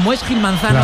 como es Gil Manzano,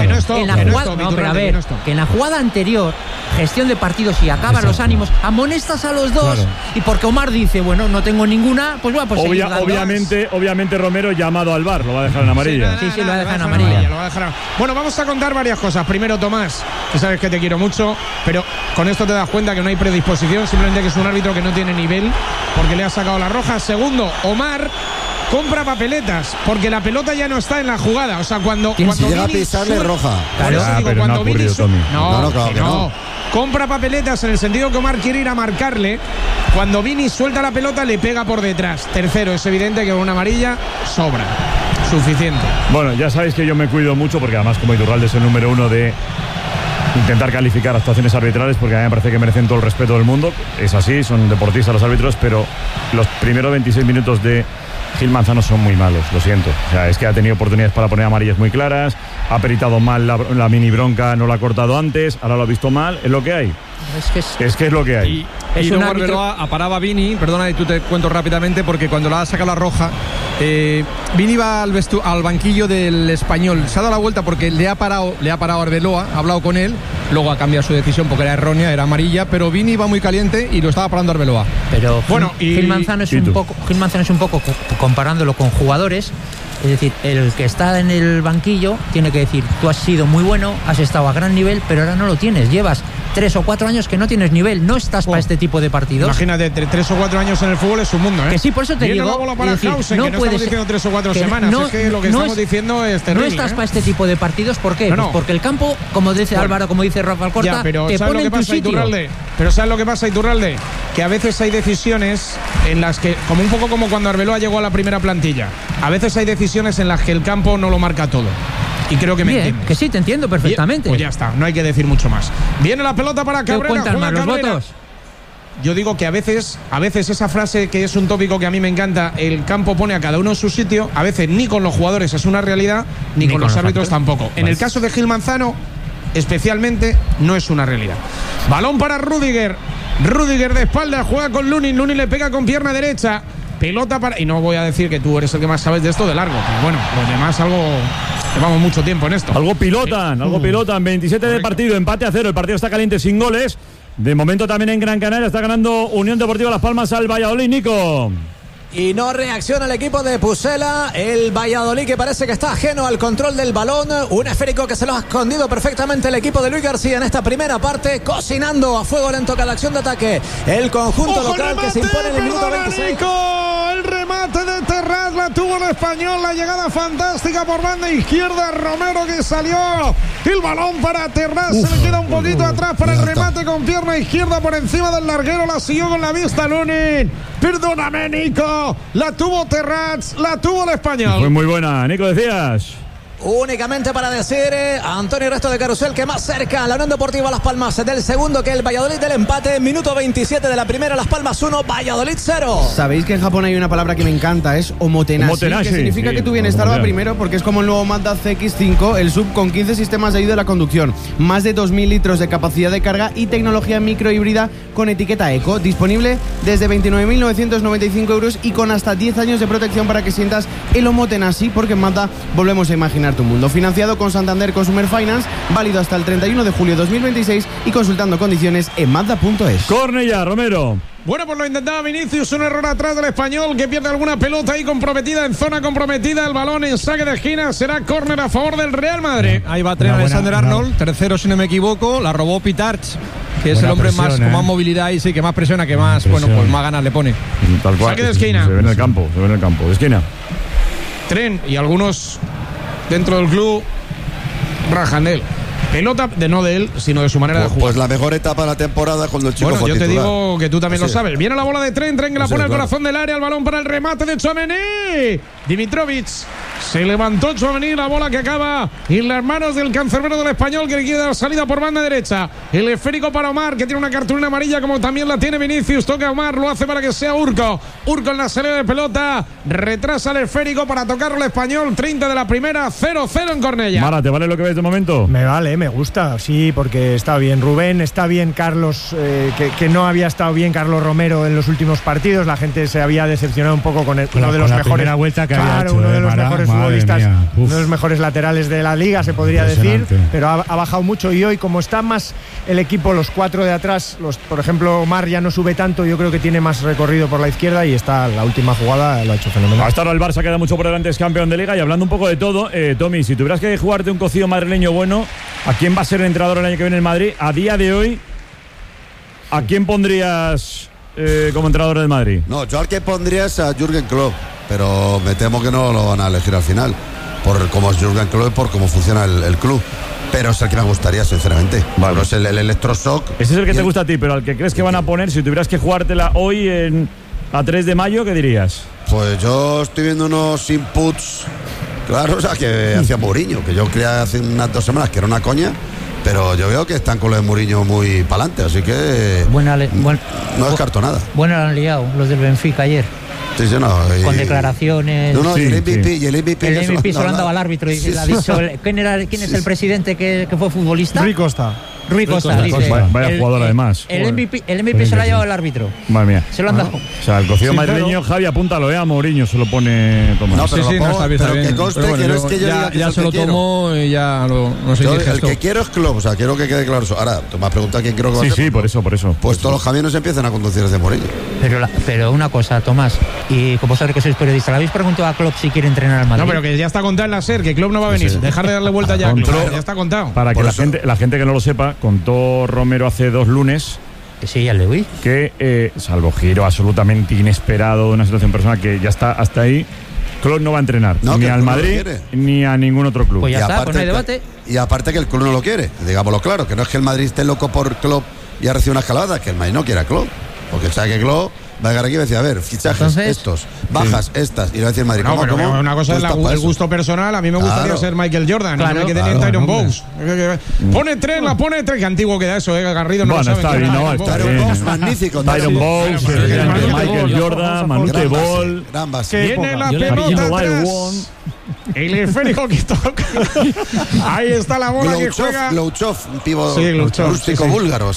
claro. Que en la jugada anterior, gestión de partidos y acaban los ánimos, amonestas a los dos, claro. Y porque Omar dice, bueno, no tengo ninguna, pues bueno, pues obviamente Romero llamado al VAR, lo va a dejar en amarilla. Sí, lo va a dejar en amarilla. Bueno, vamos a contar varias cosas. Primero, Tomás, que sabes que te quiero mucho, pero con esto te das cuenta que no hay predisposición, simplemente que es un árbitro que no tiene nivel porque le ha sacado la roja. Segundo, Omar compra papeletas porque la pelota ya no está en la jugada. O sea, cuando llega a pisarle roja. Claro, pero cuando no ha ocurrido, Tommy. No. Compra papeletas en el sentido que Omar quiere ir a marcarle. Cuando Vini suelta la pelota le pega por detrás. Tercero, es evidente que con una amarilla sobra. Suficiente. Bueno, ya sabéis que yo me cuido mucho porque además como Iturralde es el número uno de intentar calificar actuaciones arbitrales, porque a mí me parece que merecen todo el respeto del mundo. Es así, son deportistas los árbitros, pero los primeros 26 minutos de Gil Manzano son muy malos, lo siento. O sea, es que ha tenido oportunidades para poner amarillas muy claras, ha peritado mal la mini bronca, no la ha cortado antes, ahora lo ha visto mal, es lo que hay. Es que es lo que hay. Y luego Arbeloa aparaba a Vini, perdona, y tú te cuento rápidamente, porque cuando le ha sacado la roja, Vini va al banquillo del Español, se ha dado la vuelta porque le ha parado Arbeloa, ha hablado con él, luego ha cambiado su decisión porque era errónea, era amarilla, pero Vini va muy caliente y lo estaba parando Arbeloa. Pero bueno, Gil Manzano es un poco comparándolo con jugadores. Es decir, el que está en el banquillo tiene que decir, tú has sido muy bueno, has estado a gran nivel, pero ahora no lo tienes, llevas 3 o 4 años que no tienes nivel, no estás para este tipo de partidos. Imagínate, 3 o 4 años en el fútbol es un mundo, ¿eh? Que sí, por eso te digo, la bola para Hausen, no que no estamos diciendo 3 o 4 semanas, es que lo que estamos diciendo es terrible. No estás para este tipo de partidos, ¿por qué? Pues porque el campo, como dice Álvaro, como dice Rafa Alcorta, te pone en tu sitio. Pero ¿sabes lo que pasa, Iturralde? Que a veces hay decisiones en las que, como un poco como cuando Arbeloa llegó a la primera plantilla, a veces hay decisiones en las que el campo no lo marca todo. Y creo que me entiendes. Que sí, te entiendo perfectamente. Pues ya está, no hay que decir mucho más. Viene la pelota para Cabrera. ¿Cuentan más los votos? Yo digo que a veces esa frase que es un tópico que a mí me encanta, el campo pone a cada uno en su sitio, a veces ni con los jugadores es una realidad, ni con los árbitros tampoco. En el caso de Gil Manzano, especialmente, no es una realidad. Balón para Rüdiger de espalda, juega con Lunin le pega con pierna derecha. Pelota para... Y no voy a decir que tú eres el que más sabes de esto de largo, pero bueno, los demás llevamos mucho tiempo en esto. Algo pilotan, 27 de partido, empate a 0, el partido está caliente sin goles. De momento también en Gran Canaria está ganando Unión Deportiva Las Palmas al Valladolid, Nico. Y no reacciona el equipo de Pucela. El Valladolid, que parece que está ajeno al control del balón. Un esférico que se lo ha escondido perfectamente el equipo de Luis García en esta primera parte, cocinando a fuego lento cada acción de ataque el conjunto local que se impone en el minuto 26. Nico, el remate de Terraz la tuvo el Español, la llegada fantástica por banda izquierda, Romero que salió, el balón para Terraz, se le queda un poquito atrás para el remate con pierna izquierda por encima del larguero, la siguió con la vista Lunin. Perdóname, Nico, la tuvo Terraz, la tuvo el Español. Fue muy buena, Nico, decías. Únicamente para decir, Antonio Resto de Carusel, que más cerca la Unión Deportiva Las Palmas del segundo que el Valladolid del empate. Minuto 27 de la primera, Las Palmas 1, Valladolid 0. Sabéis que en Japón hay una palabra que me encanta, es omotenashi, que significa que tu bienestar va primero, porque es como el nuevo Mazda CX-5, el SUV con 15 sistemas de ayuda a la conducción, más de 2.000 litros de capacidad de carga y tecnología microhíbrida con etiqueta Eco, disponible desde 29.995 euros y con hasta 10 años de protección para que sientas el omotenashi, porque en Mazda volvemos a imaginar tu mundo. Financiado con Santander Consumer Finance, válido hasta el 31 de julio de 2026 y consultando condiciones en Mazda.es. Cornellá, Romero. Bueno, pues lo intentaba Vinicius, un error atrás del Español que pierde alguna pelota ahí comprometida, en zona comprometida, el balón en saque de esquina, será córner a favor del Real Madrid. Ahí va Trent Alexander-Arnold, tercero si no me equivoco, la robó Pitarch, que es el hombre más con más movilidad y sí, que más presiona, que más, bueno, pues más ganas le pone. Tal cual. Saque de esquina. Se ve en el campo, de esquina. Trent y algunos dentro del club rajan de él. Pelota no de él, sino de su manera de jugar. Pues la mejor etapa de la temporada cuando el chico fue titular. Yo te digo que tú también lo sabes. Viene la bola de Trent que la pone al corazón del área, el balón para el remate de Tchouaméni. Dimitrovic. Se levantó Tchouaméni, la bola que acaba en las manos del cancerbero del Español, que le quiere dar salida por banda derecha. El esférico para Omar, que tiene una cartulina amarilla como también la tiene Vinicius. Toca a Omar, lo hace para que sea Urco. Urco en la salida de pelota, retrasa el esférico para tocarlo el Español. 30 de la primera, 0-0 en Cornellá. Mara, ¿te vale lo que ves de momento? Me vale, me gusta, sí, porque está bien Rubén, está bien Carlos, que no había estado bien Carlos Romero en los últimos partidos. La gente se había decepcionado un poco con uno de los mejores. Primera vuelta que había hecho, uno de los mejores futbolistas, uno de los mejores laterales de la liga, se podría decir, pero ha bajado mucho. Y hoy, como está más el equipo, los 4 de atrás, por ejemplo, Omar ya no sube tanto, yo creo que tiene más recorrido por la izquierda y está la última jugada, lo ha hecho fenomenal. Hasta ahora el Barça queda mucho por delante, es campeón de liga. Y hablando un poco de todo, Tommy, si tuvieras que jugarte un cocido madrileño bueno, ¿a quién va a ser el entrenador el año que viene en Madrid? A día de hoy, ¿a quién pondrías como entrenador del Madrid? No, yo al que pondría es a Jürgen Klopp, pero me temo que no lo van a elegir al final, por cómo es Jürgen Klopp y por cómo funciona el club. Pero es el que me gustaría, sinceramente. Vale. Pero es el electroshock. Ese es el que te gusta a ti, pero al que crees que van a poner, si tuvieras que jugártela hoy a 3 de mayo, ¿qué dirías? Pues yo estoy viendo unos inputs, claro, o sea, que hacía Mourinho, que yo creía hace unas 2 semanas que era una coña. Pero yo veo que están con los de Mourinho muy para adelante, así que no descarto nada. Bueno, lo han liado los del Benfica ayer. Sí, no, con declaraciones. No, sí, y el MVP se lo han dado al árbitro y le ha dicho ¿quién es el presidente que fue futbolista? Rui Costa. Dice. Vaya jugador además. El MVP se lo ha llevado el árbitro. Madre mía. Se lo han dado. O sea, el cocido madrileño, Javi, apúntalo, a Mourinho se lo pone Tomás. No, pero sí, no está bien. Pero que conste que no es que yo diga que ya se lo tomo y ya no sé. El que quiero es Klopp, o sea, quiero que quede claro eso. Ahora, tú me has preguntado quién quiero que va a ser. Sí, por eso. Pues todos los caminos empiezan a conducir desde Mourinho. Pero una cosa, Tomás, y como vosotros que sois periodistas, ¿le habéis preguntado a Klopp si quiere entrenar al Madrid? No, pero que ya está contado en la SER, que Klopp no va a venir. Dejar de darle vuelta ya. Ya está contado. Para que la gente que no lo sepa, contó Romero hace 2 lunes. Sí, ya le oí. Que, salvo giro absolutamente inesperado de una situación personal que ya está hasta ahí, Klopp no va a entrenar ni al Madrid ni a ningún otro club. Pues ya está, pues no hay debate. Y aparte que el club no lo quiere, digámoslo claro, que no es que el Madrid esté loco por Klopp y ha recibido una escalada, que el Madrid no quiere a Klopp, porque sabe que Klopp va a llegar aquí y va a decir, a ver, fichajes estos, bajas estas, y le va a decir Madrid. No, pero una cosa es el gusto personal. A mí me gustaría ser Michael Jordan, no que tenía Tyron Bowles. Pone 3, que antiguo queda eso, Garrido no lo sabe. Está bien, Tyron Bowles, magnífico. Tyron Bowles, Michael Jordan, Manute Ball. Tiene la pelota atrás. El esférico que toca. Ahí está la bola que juega Glouchov, un pivo rústico búlgaro.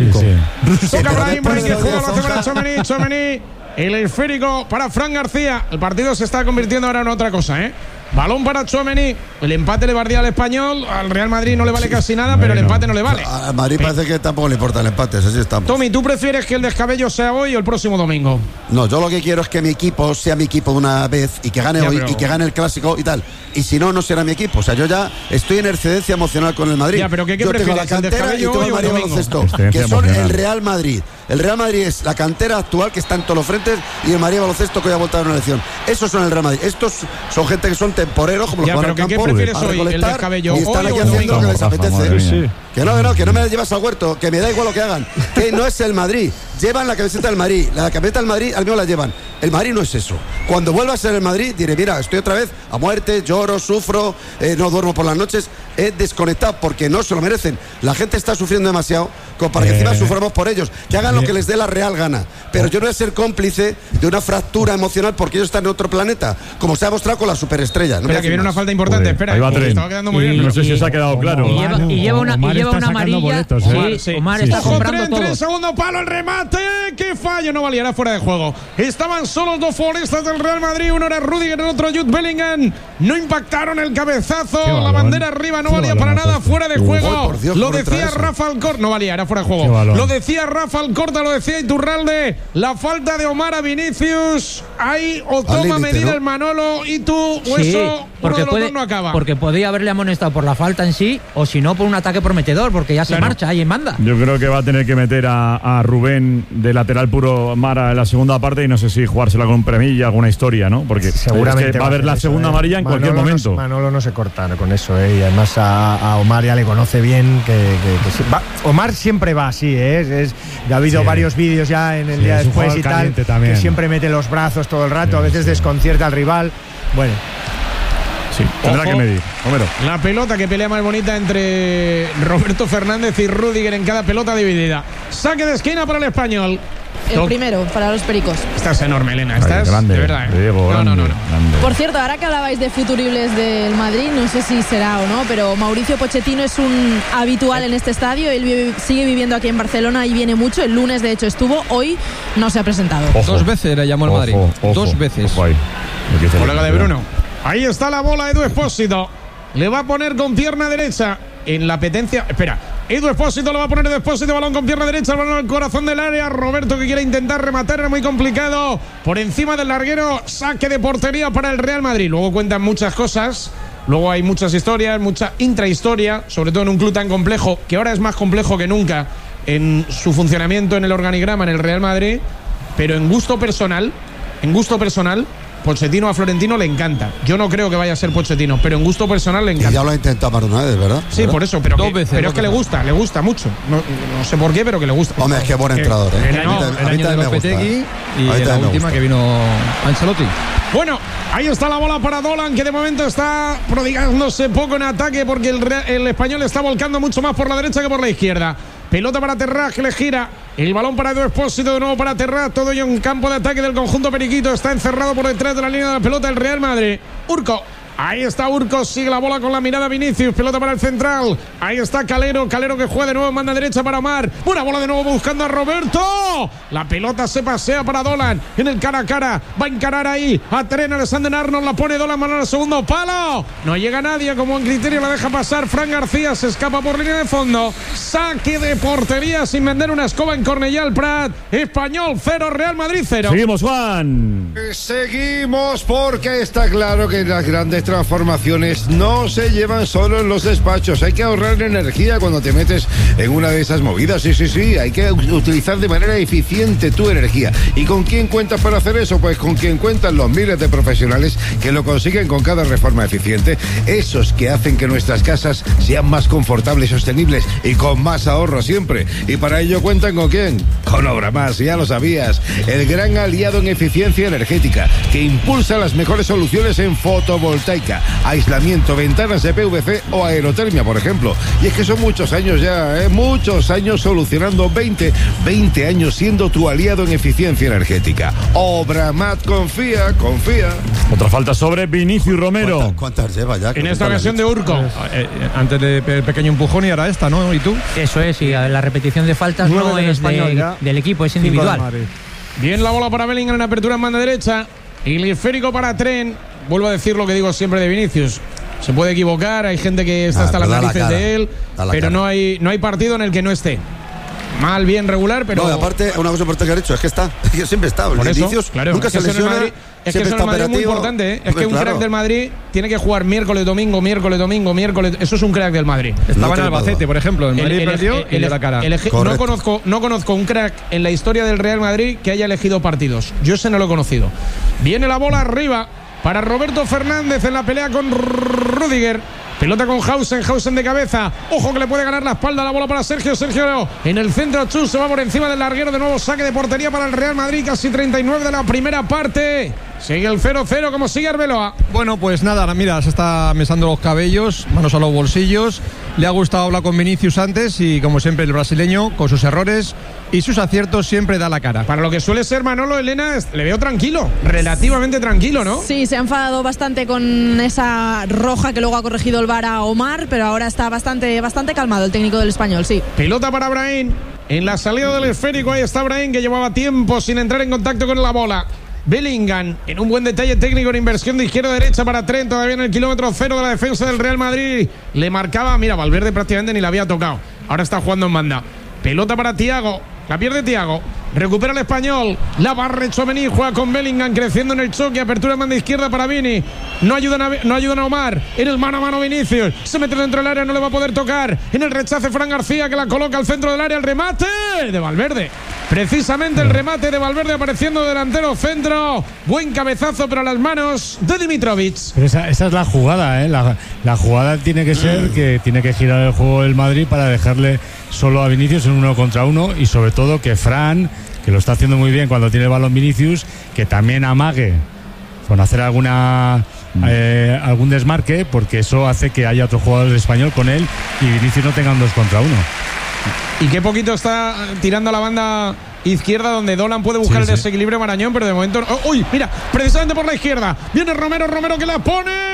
Toca Brahim, que juega la hace para Tchouaméni. El esférico para Fran García. El partido se está convirtiendo ahora en otra cosa, Balón para Tchouaméni. El empate le valdría al Español. Al Real Madrid no le vale casi nada, pero el empate no le vale. Al Madrid parece que tampoco le importa el empate. Así estamos. Tommy, ¿tú prefieres que el descabello sea hoy o el próximo domingo? No, yo lo que quiero es que mi equipo sea mi equipo de una vez y que gane hoy y que gane el clásico y tal. Y si no, no será mi equipo. O sea, yo ya estoy en excedencia emocional con el Madrid. Ya, pero ¿qué yo prefieres? Tengo la cantera y tengo el Madrid baloncesto, que son el Real Madrid. El Real Madrid es la cantera actual que está en todos los frentes y el Madrid baloncesto que hoy ha vuelto a una elección. Esos son el Real Madrid. Estos son gente que son temporeros, como los pero ¿qué prefieres hoy? ¿El descabello y están aquí haciendo lo que les apetece? Que no me la llevas al huerto, que me da igual lo que hagan. Que no es el Madrid. Llevan la camiseta del Madrid. La camiseta del Madrid al mío la llevan. El Madrid no es eso. Cuando vuelva a ser el Madrid, diré, mira, estoy otra vez a muerte, lloro, sufro, no duermo por las noches. He desconectado porque no se lo merecen. La gente está sufriendo demasiado para que encima suframos por ellos. Que hagan lo que les dé la real gana. Pero yo no voy a ser cómplice de una fractura emocional porque ellos están en otro planeta, como se ha mostrado con la superestrella. Espera, que viene una falta importante. Espera, estaba quedando muy bien. No sé si se ha quedado claro. Y lleva una amarilla. Boletos, Omar está comprando todo. 3, segundo palo, el remate. ¡Qué fallo! No valía, era fuera de juego. Estaban solos 2 futbolistas del Real Madrid. Uno era Rudiger, el otro Jude Bellingham. No impactaron el cabezazo. La bandera arriba no valía para nada. Fuera de juego. Lo decía Rafa Alcorta. No valía, era fuera de juego. Lo decía Rafa Alcorta, lo decía Iturralde. La falta de Omar a Vinicius. Ahí o toma medida el Manolo y tú o eso. Porque uno de los dos no acaba. Porque podría haberle amonestado por la falta en sí o si no por un ataque prometedor, porque ya se marcha ahí en banda. Yo creo que va a tener que meter a Rubén de lateral puro Mara en la segunda parte y no sé si jugársela con un premilla, alguna historia, ¿no? Porque seguramente es que va a haber la segunda amarilla en cualquier momento. Manolo no se corta con eso, y además a Omar ya le conoce bien Omar siempre va así, ya ha habido varios vídeos ya en el día después y tal, que siempre mete los brazos todo el rato, a veces desconcierta al rival. Bueno. Sí, tendrá que medir. Homero. La pelota que pelea más bonita entre Roberto Fernández y Rudiger en cada pelota dividida. Saque de esquina para el Español. El primero, para los pericos. Estás enorme, Elena. Estás grande, de verdad. Diego, no. Por cierto, ahora que hablabais de futuribles del Madrid, no sé si será o no, pero Mauricio Pochettino es un habitual en este estadio. Él sigue viviendo aquí en Barcelona y viene mucho. El lunes, de hecho, estuvo. Hoy no se ha presentado. Ojo. 2 veces le llamó al Madrid. 2 veces. Colega de Bruno. Ahí está la bola, Edu Expósito. Le va a poner con pierna derecha en la petencia. Espera, Edu Expósito lo va a poner. Edu Expósito, balón con pierna derecha, el balón al corazón del área. Roberto que quiere intentar rematar, era muy complicado. Por encima del larguero, saque de portería para el Real Madrid. Luego cuentan muchas cosas. Luego hay muchas historias, mucha intrahistoria, sobre todo en un club tan complejo, que ahora es más complejo que nunca en su funcionamiento en el organigrama en el Real Madrid. Pero en gusto personal, Pochettino a Florentino le encanta. Yo no creo que vaya a ser Pochettino, pero en gusto personal le encanta. Y ya lo ha intentado más una vez, ¿verdad? Sí, por eso, pero es que le gusta mucho. No sé por qué, pero que le gusta. Hombre, es que buen entrenador, ¿eh? El año de Lopetegui y la última que vino Ancelotti. Bueno, ahí está la bola para Dolan, que de momento está prodigándose poco en ataque porque el español está volcando mucho más por la derecha que por la izquierda. Pelota para Terraz, que le gira. El balón para Edu Expósito, de nuevo para Terraz. Todo ello en campo de ataque del conjunto periquito. Está encerrado por detrás de la línea de la pelota el Real Madrid. Urco. Ahí está Urco, sigue la bola con la mirada Vinicius, pelota para el central. Ahí está Calero que juega de nuevo en banda derecha para Omar. Buena bola de nuevo buscando a Roberto. La pelota se pasea para Dolan en el cara a cara. Va a encarar ahí a Trent Alexander-Arnold, la pone Dolan, mano al segundo palo. No llega nadie, como en criterio la deja pasar. Fran García se escapa por línea de fondo. Saque de portería sin vender una escoba en Cornellà el Prat. Español 0, Real Madrid 0. Seguimos, Juan. Seguimos porque está claro que las grandes transformaciones no se llevan solo en los despachos. Hay que ahorrar energía cuando te metes en una de esas movidas. Sí. Hay que utilizar de manera eficiente tu energía. ¿Y con quién cuentas para hacer eso? Pues con quien cuentan los miles de profesionales que lo consiguen con cada reforma eficiente. Esos que hacen que nuestras casas sean más confortables, sostenibles y con más ahorro siempre. Y para ello cuentan ¿con quién? Con Obramás, ya lo sabías. El gran aliado en eficiencia energética que impulsa las mejores soluciones en fotovoltaica, aislamiento, ventanas de PVC o aerotermia, por ejemplo. Y es que son muchos años ya, muchos años solucionando, 20 años siendo tu aliado en eficiencia energética. Obramat, confía. Otra falta sobre Vinicius Romero. ¿Cuántas lleva ya? En esta ocasión de Urco. Antes del pequeño empujón y ahora esta, ¿no? ¿Y tú? Eso es, y la repetición de faltas no es del equipo, es individual. Bien la bola para Bellingham en apertura en banda derecha. Y el esférico para Trent. Vuelvo a decir lo que digo siempre de Vinicius. Se puede equivocar, hay gente que está hasta las narices de él, pero no hay partido en el que no esté. Mal, bien, regular, pero... No, aparte, una cosa importante que ha dicho es que está, que siempre está. Por eso, Vinicius claro, nunca se lesiona. Es que eso en el Madrid es muy importante, ¿eh? Es que un crack del Madrid tiene que jugar miércoles, domingo. Eso es un crack del Madrid. Estaba en Albacete, por ejemplo. El Madrid perdió y la cara. No conozco un crack en la historia del Real Madrid que haya elegido partidos. Yo ese no lo he conocido. Viene la bola arriba para Roberto Fernández en la pelea con Rüdiger. Pelota con Hausen de cabeza. Ojo que le puede ganar la espalda. La bola para Sergio en el centro. Chus se va por encima del larguero. De nuevo saque de portería para el Real Madrid. Casi 39 de la primera parte. Sigue el 0-0 como sigue Arbeloa. Bueno, pues nada, mira, se está mesando los cabellos, manos a los bolsillos. Le ha gustado hablar con Vinicius antes y como siempre el brasileño, con sus errores y sus aciertos, siempre da la cara. Para lo que suele ser Manolo, Elena, le veo tranquilo, relativamente tranquilo, ¿no? Sí, se ha enfadado bastante con esa roja que luego ha corregido el VAR a Omar, pero ahora está bastante calmado el técnico del Español, sí. Pelota para Brahim, en la salida del esférico, ahí está Brahim, que llevaba tiempo sin entrar en contacto con la bola. Bellingham en un buen detalle técnico en inversión de izquierda a derecha para Trent, todavía en el kilómetro 0 de la defensa del Real Madrid. Le marcaba, mira, Valverde prácticamente ni la había tocado. Ahora está jugando en banda. Pelota para Thiago, la pierde Thiago. Recupera el español, la barre Tchouaméni, juega con Bellingham creciendo en el choque, apertura en banda izquierda para Vini. No ayudan a Omar, en el mano a mano Vinicius, se mete dentro del área, no le va a poder tocar. En el rechace Fran García, que la coloca al centro del área, el remate de Valverde. Precisamente el remate de Valverde apareciendo delantero centro. Buen cabezazo pero a las manos de Dimitrovic. Pero esa es la jugada, ¿eh? La jugada tiene que ser que tiene que girar el juego del Madrid para dejarle solo a Vinicius en 1 contra 1 y sobre todo que Fran, que lo está haciendo muy bien cuando tiene el balón Vinicius, que también amague con hacer algún desmarque, porque eso hace que haya otros jugadores de español con él y Vinicius no tengan 2 contra 1. Y qué poquito está tirando a la banda izquierda, donde Dolan puede buscar el desequilibrio Marañón, pero de momento... ¡Uy! Mira, precisamente por la izquierda viene Romero que la pone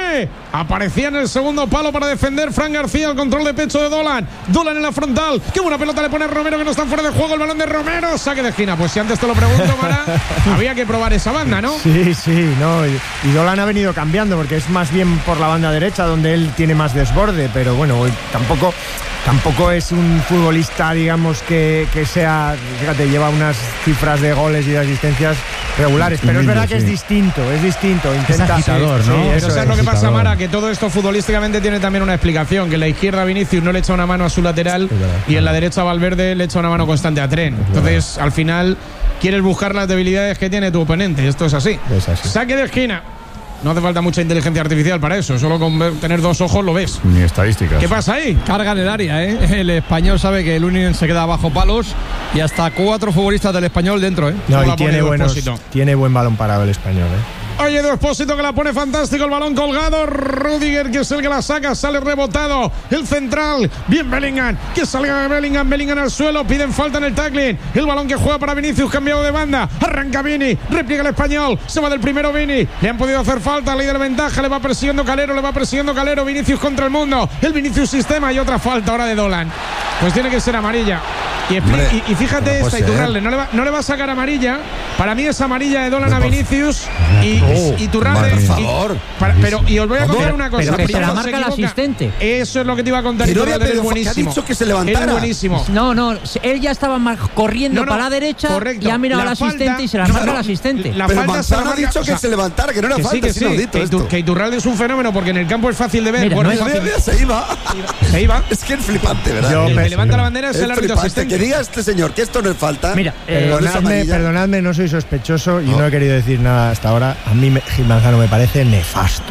fue. Aparecía en el segundo palo para defender Fran García, el control de pecho de Dolan. Dolan en la frontal. Qué buena pelota le pone Romero, que no está fuera de juego. El balón de Romero. Saque de esquina. Pues si antes te lo pregunto, Mara, había que probar esa banda, ¿no? Sí, no. Y Dolan ha venido cambiando porque es más bien por la banda derecha donde él tiene más desborde, pero bueno, tampoco es un futbolista, digamos, que sea, fíjate, lleva unas cifras de goles y de asistencias regulares, pero es verdad que es distinto, intenta... Es agitador, ¿no? Sí, eso es lo que pasa, Mara, que todo esto futbolísticamente tiene también una explicación, que en la izquierda Vinicius no le echa una mano a su lateral y en la derecha Valverde le echa una mano constante a Tren. Entonces, al final, quieres buscar las debilidades que tiene tu oponente, esto es así. Saque de esquina. No hace falta mucha inteligencia artificial para eso. Solo con tener dos ojos lo ves. Ni estadísticas. ¿Qué pasa ahí? Carga en el área, ¿eh? El Español sabe que el Union se queda bajo palos y hasta 4 futbolistas del Español dentro, ¿eh? No, y tiene buen balón parado el Español, ¿eh? Oye, Edu Expósito que la pone fantástico, el balón colgado. Rudiger, que es el que la saca, sale rebotado. El central, bien Bellingham, que salga Bellingham al suelo, piden falta en el tackling. El balón que juega para Vinicius, cambiado de banda. Arranca Vini, repliega el Español, se va del primero Vini. Le han podido hacer falta, ley de la ventaja, le va persiguiendo Calero, Vinicius contra el mundo. El Vinicius sistema y otra falta ahora de Dolan. Pues tiene que ser amarilla. Y fíjate esta, Iturralde, no le va a sacar amarilla. Para mí es amarilla de Dolan a Vinicius. Y Iturralde. Por favor. Y os voy a contar una cosa. Pero que se la marca el asistente. Eso es lo que te iba a contar. Iturralde es buenísimo. ¿Qué ha dicho que se levantara? Es buenísimo. No, él ya estaba corriendo para la derecha. Correcto. Y ha mirado al asistente y se la marca al asistente. Pero Manzano ha dicho que se levantara, que no era falta. Que Iturralde es un fenómeno porque en el campo es fácil de ver. Se iba. Es que es flipante, ¿verdad? El que levanta la bandera es el árbitro asistente. Que diga este señor que esto no es falta. Mira, perdonadme, no soy sospechoso y no he querido decir nada hasta ahora. A mí Gil Manzano me parece nefasto.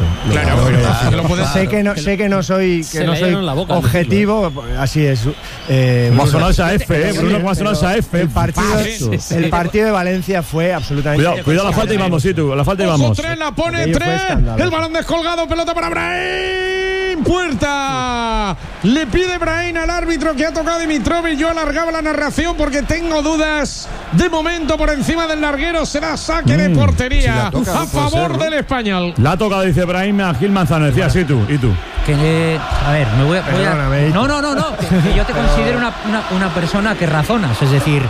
Sé que no soy objetivo, así es. Como ha sonado esa F, Bruno, como ha sonado esa F. El partido de Valencia fue absolutamente... Cuidado la falta y vamos, la falta y vamos. Tren la pone Tren, el balón descolgado, pelota para Brahim, puerta. Le pide Brahim al árbitro que ha tocado Dimitrovic. Yo alargaba la narración porque tengo dudas. De momento por encima del larguero será saque de portería a favor del Español. La toca, dice Brahim, a Gil Manzano. Decía, sí, tú. ¿Y tú? A ver, me voy a... No. Que yo te considero una persona que razonas. Es decir,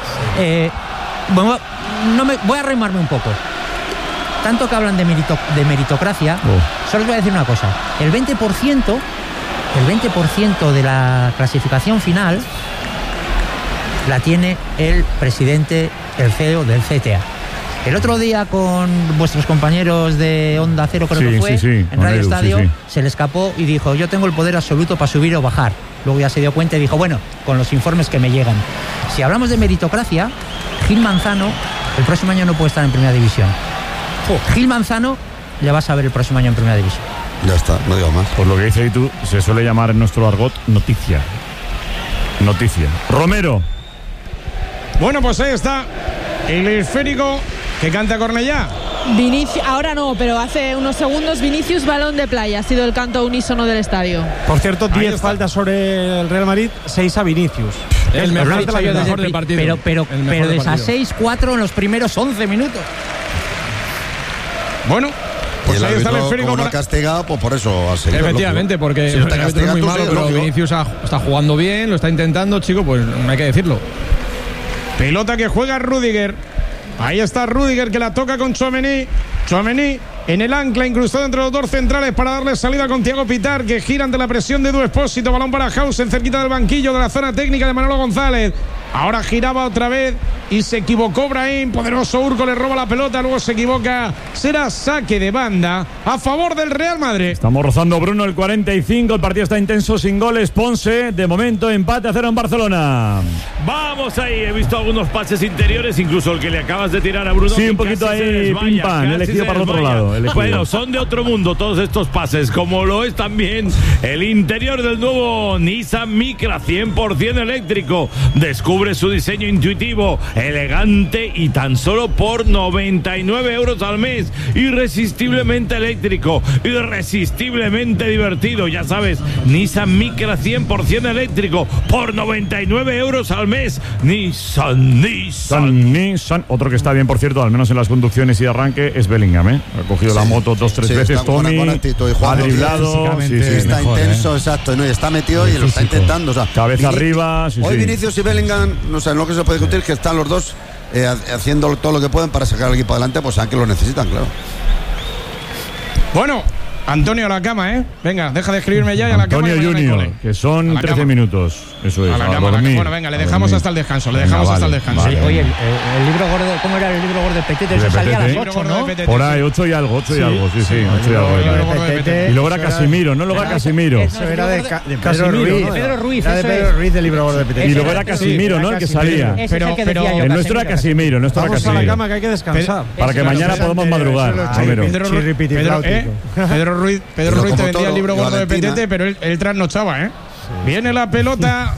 voy a remarme un poco. Tanto que hablan de meritocracia, solo os voy a decir una cosa. El 20% de la clasificación final la tiene el presidente, el CEO del CTA. El otro día con vuestros compañeros de Onda Cero, creo que fue, en Radio Estadio, se le escapó y dijo: yo tengo el poder absoluto para subir o bajar. Luego ya se dio cuenta y dijo: bueno, con los informes que me llegan. Si hablamos de meritocracia, Gil Manzano el próximo año no puede estar en Primera División. Gil Manzano le vas a ver el próximo año en Primera División. Ya está, no digo más. Por lo que dice Itu, se suele llamar en nuestro argot noticia. Romero. Bueno, pues ahí está el esférico que canta Cornellá. Vinicius, ahora no, pero hace unos segundos Vinicius, balón de playa. Ha sido el canto unísono del estadio. Por cierto, 10 faltas sobre el Real Madrid, 6 a Vinicius. El mejor del partido. Pero de esas 6, 4 en los primeros 11 minutos. Bueno, pues ahí está el esférico. Como no ha castigado, pues por eso ha seguido. Efectivamente, porque si no te es muy malo, pero Vinicius está jugando bien, lo está intentando, chico, pues no hay que decirlo. Pelota que juega Rudiger. Ahí está Rudiger que la toca con Tchouaméni. Tchouaméni en el ancla, incrustado entre los dos centrales para darle salida con Thiago Pitar, que gira ante la presión de Edu Expósito. Balón para Hausen, cerquita del banquillo de la zona técnica de Manolo González. Ahora giraba otra vez y se equivocó Brahim. Poderoso Urco le roba la pelota, luego se equivoca. Será saque de banda a favor del Real Madrid. Estamos rozando, Bruno, el 45. El partido está intenso, sin goles. Ponce, de momento, empate a 0 en Barcelona. Vamos ahí, he visto algunos pases interiores, incluso el que le acabas de tirar a Bruno. Sí, un poquito ahí, pim pam, elegido para el otro lado. Bueno, son de otro mundo todos estos pases, como lo es también el interior del nuevo Nissan Micra 100% eléctrico. Descubre Descubre su diseño intuitivo, elegante y tan solo por 99 euros al mes. Irresistiblemente eléctrico, irresistiblemente divertido. Ya sabes, Nissan Micra 100% eléctrico por 99 euros al mes. Nissan. Otro que está bien, por cierto, al menos en las conducciones y arranque, es Bellingham, ¿eh? Ha cogido la moto 2-3 veces, Tommy, ha driblado, está mejor, intenso, exacto, ¿no? Y está metido y lo está intentando, o sea, cabeza arriba. Hoy Vinicius y Bellingham, no sé, en lo que se puede discutir, que están los dos haciendo todo lo que pueden para sacar al equipo adelante, pues saben que lo necesitan, claro. Bueno, Antonio, a la cama, ¿eh? Venga, deja de escribirme ya y a la cama. Antonio Junior, que son 13 minutos. Eso es. A la cama. Bueno, venga, le dejamos hasta el descanso. Hasta el descanso. Vale. Oye, el libro gordo, ¿cómo era el libro gordo de Petete? Eso salía a las 8, ¿no? Por ahí, 8 y algo, sí, 8 y algo. Y luego era Casimiro, ¿no? Luego era Casimiro. Eso era de Pedro Ruiz. Pedro Ruiz. Era de Pedro Ruiz del libro gordo de Petete. Y luego era Casimiro, ¿no? El que salía. Pero el nuestro era Casimiro, Vamos a la cama que hay que descansar. Para que mañana podamos madrugar. Pedro Ruiz te vendía el libro gordo de Petete, pero él trasnochaba, ¿eh? Viene la pelota.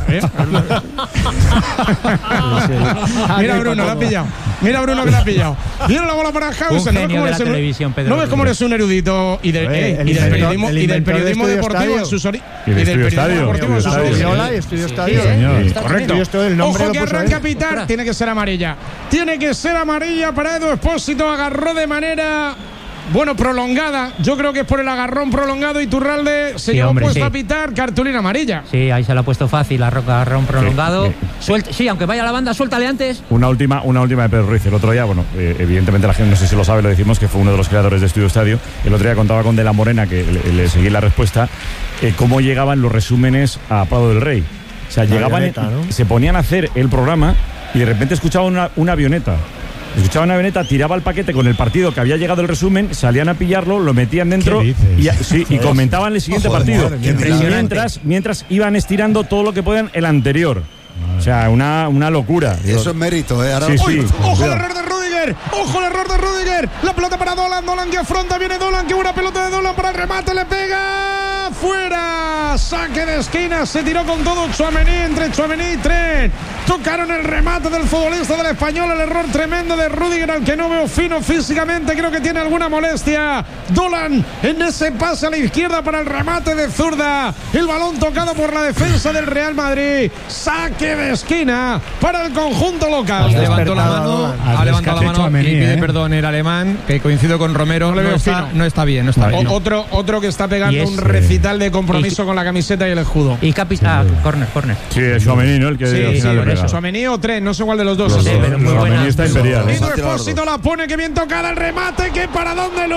Mira Bruno, la ha pillado. Mira Bruno que la ha pillado. Viene la bola para Hausen. ¿No ves cómo eres un erudito y del periodismo deportivo en sus orígenes? Y del periodismo deportivo en sus orígenes. Estudio Estadio. Correcto. Ojo que arranca a pitar. Tiene que ser amarilla. Tiene que ser amarilla para Edu Expósito. Agarró de manera prolongada. Yo creo que es por el agarrón prolongado. Iturralde se llevó puesto a pitar, cartulina amarilla. Sí, ahí se la ha puesto fácil, agarrón prolongado. Sí, aunque vaya a la banda, suéltale antes. Una última de Pedro Ruiz. El otro día, evidentemente la gente no sé si lo sabe, lo decimos, que fue uno de los creadores de Estudio Estadio. El otro día contaba con De la Morena, que le seguí la respuesta, cómo llegaban los resúmenes a Prado del Rey. O sea, llegaban, se ponían a hacer el programa y de repente escuchaban una avioneta. Escuchaban una avioneta, tiraba el paquete con el partido que había llegado el resumen, salían a pillarlo, lo metían dentro y comentaban el siguiente partido. Mientras iban estirando todo lo que podían el anterior. O sea, una locura. Eso es mérito, ¿eh? ¡Ojo el error de Rüdiger! ¡Ojo el error de Rüdiger! La pelota para Dolan que afronta, viene Dolan, que buena pelota de Dolan para el remate, le pega fuera. Saque de esquina, se tiró con todo Tchouaméni, entre Tchouaméni y Trent. Tocaron el remate del futbolista del Español, el error tremendo de Rüdiger, al que no veo fino físicamente, creo que tiene alguna molestia. Dolan en ese pase a la izquierda para el remate de zurda. El balón tocado por la defensa del Real Madrid. Saque de esquina para el conjunto local. Ha levantado la mano y pide perdón el alemán, que coincido con Romero, no está bien. Otro que está pegando un recital de compromiso con la camiseta y el escudo. Y córner. Sí, es Tchouaméni, ¿no? El que al final le pega. Tchouaméni o Trent, no sé cuál de los dos. Tchouaméni está imperial. Edu Expósito la pone, que bien tocada el remate. ¡Qué paradón de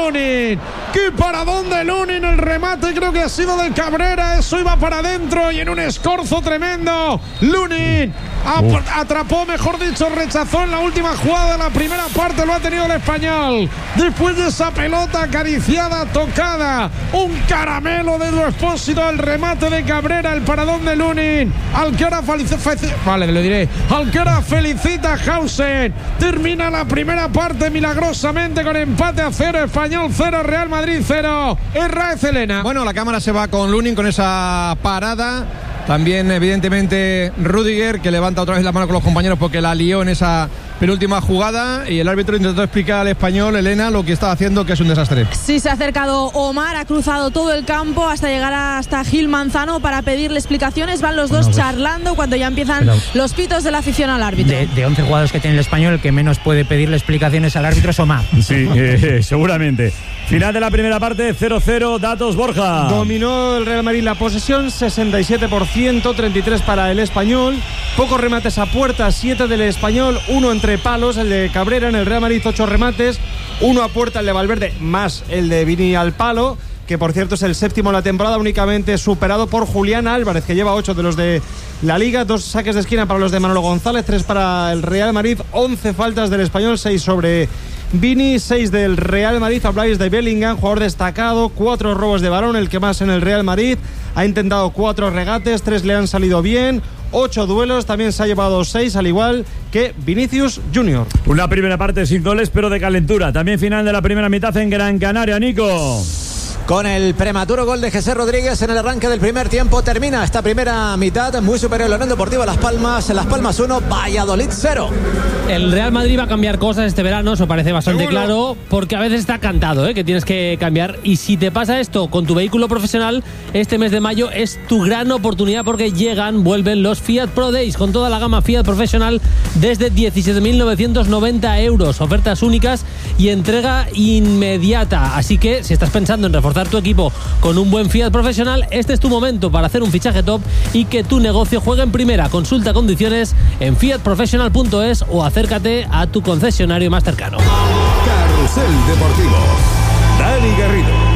Lunin! El remate creo que ha sido del Cabrera. Eso iba para adentro y en un escorzo tremendo. Lunin atrapó, mejor dicho, rechazó en la última jugada de la primera parte. Lo ha tenido el Español. Después de esa pelota acariciada, tocada, un caramelo de Edu Expósito, el remate de Cabrera, el paradón de Lunin, al que ahora felicita Hausen. Termina la primera parte milagrosamente con empate a 0, Español 0, Real Madrid 0. Herráez Helena. Bueno, la cámara se va con Lunin con esa parada. También, evidentemente, Rüdiger, que levanta otra vez la mano con los compañeros porque la lió en esa penúltima jugada, y el árbitro intentó explicar al Español, Elena, lo que estaba haciendo, que es un desastre. Sí, se ha acercado Omar, ha cruzado todo el campo hasta llegar hasta Gil Manzano para pedirle explicaciones. Van los dos charlando cuando ya empiezan los pitos de la afición al árbitro. De 11 jugadores que tiene el Español, el que menos puede pedirle explicaciones al árbitro es Omar. Sí, seguramente. Final de la primera parte, 0-0, datos Borja. Dominó el Real Madrid la posesión, 67%, 33 para el Español. Pocos remates a puerta, 7 del Español, 1 entre palos, el de Cabrera. En el Real Madrid 8 remates, 1 a puerta el de Valverde, más el de Vini al palo, que por cierto es el séptimo en la temporada, únicamente superado por Julián Álvarez, que lleva 8 de los de la Liga. 2 saques de esquina para los de Manolo González, 3 para el Real Madrid, 11 faltas del Español, 6 sobre Vini, 6 del Real Madrid. Habláis de Bellingham, jugador destacado, 4 robos de balón, el que más en el Real Madrid. Ha intentado 4 regates, 3 le han salido bien, 8 duelos, también se ha llevado 6, al igual que Vinicius Junior. Una primera parte sin goles, pero de calentura. También final de la primera mitad en Gran Canaria, Nico. con el prematuro gol de Jesús Rodríguez en el arranque del primer tiempo. Termina esta primera mitad muy superior a la Unión Deportiva Las Palmas. Las Palmas 1, Valladolid 0. El Real Madrid va a cambiar cosas este verano, eso parece bastante claro, porque a veces está cantado, que tienes que cambiar. Y si te pasa esto con tu vehículo profesional, este mes de mayo es tu gran oportunidad, porque vuelven los Fiat Pro Days con toda la gama Fiat Professional desde 17.990 euros. Ofertas únicas y entrega inmediata. Así que si estás pensando en reforzar tu equipo con un buen Fiat Professional, este es tu momento para hacer un fichaje top y que tu negocio juegue en primera. Consulta condiciones en fiatprofessional.es o acércate a tu concesionario más cercano. Carrusel Deportivo. Dani Garrido.